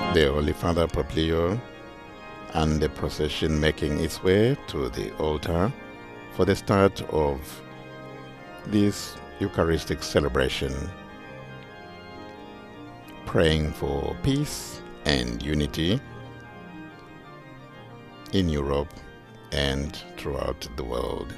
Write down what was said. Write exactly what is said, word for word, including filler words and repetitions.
the Holy Father Pope Leo, and the procession making its way to the altar for the start of this Eucharistic celebration, praying for peace and unity in Europe and throughout the world.